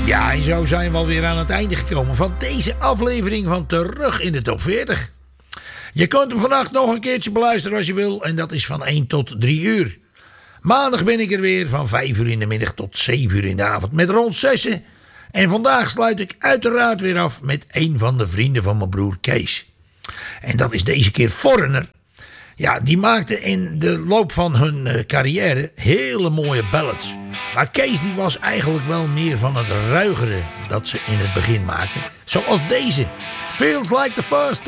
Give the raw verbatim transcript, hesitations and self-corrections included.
Ja, en zo zijn we alweer aan het einde gekomen van deze aflevering van Terug in de Top veertig. Je kunt hem vannacht nog een keertje beluisteren als je wil. En dat is van één tot drie uur. Maandag ben ik er weer van vijf uur in de middag tot zeven uur in de avond met rond zessen. En vandaag sluit ik uiteraard weer af met een van de vrienden van mijn broer Kees. En dat is deze keer Foreigner. Ja, die maakte in de loop van hun uh, carrière hele mooie ballads. Maar Kees die was eigenlijk wel meer van het ruigere dat ze in het begin maakten. Zoals deze. Feels like the first